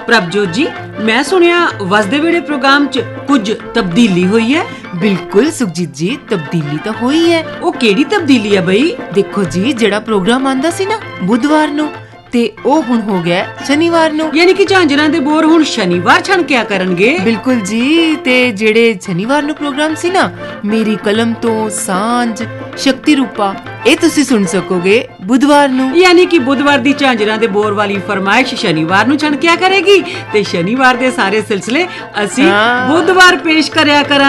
ਪ੍ਰਭਜੋਤ ਜੀ, ਮੈਂ ਸੁਣਿਆ ਵਸਦੇ ਵੇੜੇ ਪ੍ਰੋਗਰਾਮ 'ਚ ਕੁਝ ਤਬਦੀਲੀ ਹੋਈ ਹੈ। ਬਿਲਕੁਲ ਸੁਖਜੀਤ ਜੀ, ਤਬਦੀਲੀ ਤਾਂ ਹੋਈ ਹੈ। ਉਹ ਕਿਹੜੀ ਤਬਦੀਲੀ ਹੈ ਬਈ? ਦੇਖੋ ਜੀ, ਜਿਹੜਾ ਪ੍ਰੋਗਰਾਮ ਆਂਦਾ ਸੀ ਨਾ ਬੁੱਧਵਾਰ ਨੂੰ, ਤੇ ਉਹ ਹੁਣ ਹੋ ਗਿਆ ਸ਼ਨੀਵਾਰ ਨੂੰ। ਯਾਨੀ ਕਿ ਝਾਂਜਰਾਂ ਦੇ ਬੋਰ ਹੁਣ ਸ਼ਨੀਵਾਰ ਛਣਕਿਆ ਕਰਨਗੇ। ਬਿਲਕੁਲ ਜੀ, ਤੇ ਜਿਹੜੇ ਸ਼ਨੀਵਾਰ ਨੂੰ ਪ੍ਰੋਗਰਾਮ ਸੀ ਨਾ, ਮੇਰੀ ਕਲਮ ਤੋਂ ਸਾਂਝ, ਸ਼ਕਤੀ ਰੂਪਾ, ਇਹ ਤੁਸੀਂ ਸੁਣ ਸਕੋਗੇ ਬੁੱਧਵਾਰ ਨੂੰ। ਯਾਨੀ ਕਿ ਬੁੱਧਵਾਰ ਦੀ ਝਾਂਜਰਾਂ ਦੇ ਬੋਰ ਵਾਲੀ ਫਰਮਾਇਸ਼ ਸ਼ਨੀਵਾਰ ਨੂੰ ਛਣਕਿਆ ਕਰੇਗੀ, ਤੇ ਸ਼ਨੀਵਾਰ ਦੇ ਸਾਰੇ ਸਿਲਸਿਲੇ ਅਸੀਂ ਬੁੱਧਵਾਰ ਪੇਸ਼ ਕਰਿਆ ਕਰਾਂਗੇ।